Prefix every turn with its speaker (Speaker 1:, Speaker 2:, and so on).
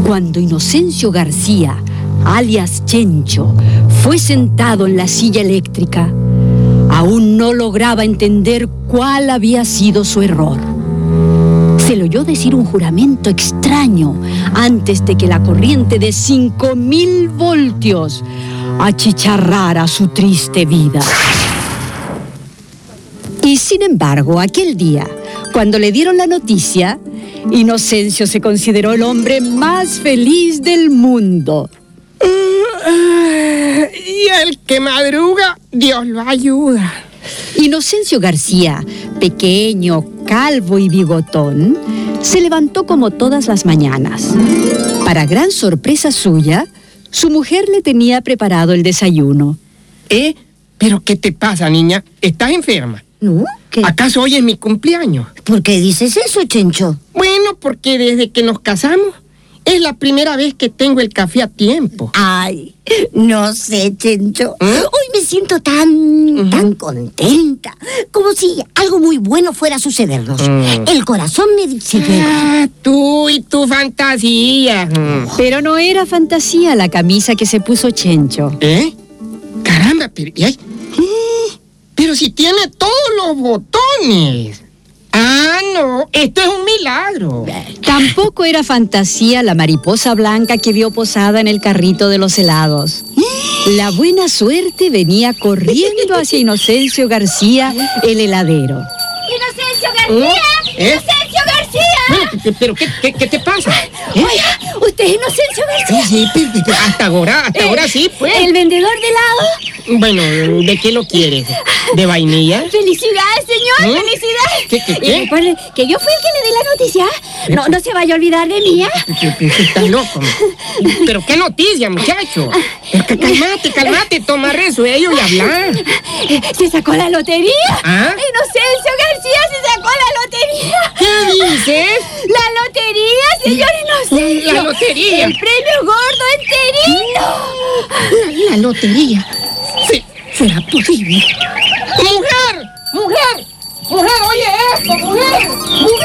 Speaker 1: Cuando Inocencio García, alias Chencho, fue sentado en la silla eléctrica, aún no lograba entender cuál había sido su error. Se le oyó decir un juramento extraño antes de que la corriente de 5000 voltios achicharrara su triste vida. Y sin embargo, aquel día, cuando le dieron la noticia, Inocencio se consideró el hombre más feliz del mundo.
Speaker 2: Y el que madruga, Dios lo ayuda.
Speaker 1: Inocencio García, pequeño, calvo y bigotón, se levantó como todas las mañanas. Para gran sorpresa suya, su mujer le tenía preparado el desayuno.
Speaker 2: ¿Pero qué te pasa, niña? ¿Estás enferma?
Speaker 3: ¿No? ¿Qué?
Speaker 2: ¿Acaso hoy es mi cumpleaños?
Speaker 3: ¿Por qué dices eso, Chencho?
Speaker 2: Bueno, porque desde que nos casamos, es la primera vez que tengo el café a tiempo.
Speaker 3: Ay, no sé, Chencho.
Speaker 2: ¿Eh?
Speaker 3: Hoy me siento tan contenta. Como si algo muy bueno fuera a sucedernos. El corazón me dice que...
Speaker 2: Tú y tu fantasía.
Speaker 1: Pero no era fantasía la camisa que se puso Chencho.
Speaker 2: Caramba, pero si tiene todos los botones. No, esto es un milagro.
Speaker 1: Tampoco era fantasía la mariposa blanca que vio posada en el carrito de los helados. La buena suerte venía corriendo hacia Inocencio García, el heladero.
Speaker 4: ¡Inocencio García! ¡Inocencio García!
Speaker 2: Bueno, ¿pero qué te pasa?
Speaker 4: Oiga, ¿usted es Inocencio García?
Speaker 2: Sí, hasta ahora sí, pues.
Speaker 4: ¿El vendedor de helado?
Speaker 2: Bueno, ¿de qué lo quieres? ¿De vainilla?
Speaker 4: ¡Felicidades, señor! ¡Felicidades!
Speaker 2: ¿Qué?
Speaker 4: Recuerde que yo fui el que le di la noticia. No se vaya a olvidar de mí,
Speaker 2: Estás loco. ¿Pero qué noticia, muchacho? Cálmate, toma resuello y habla.
Speaker 4: ¿Se sacó la lotería?
Speaker 2: ¿Inocencio
Speaker 4: García se sacó la lotería!
Speaker 2: ¿Qué dices?
Speaker 4: ¡La lotería, señor Inocencio!
Speaker 2: ¡La lotería!
Speaker 4: ¡El premio gordo enterito!
Speaker 2: La lotería. ¿Será posible? ¡Mujer! ¡Oye esto, mujer!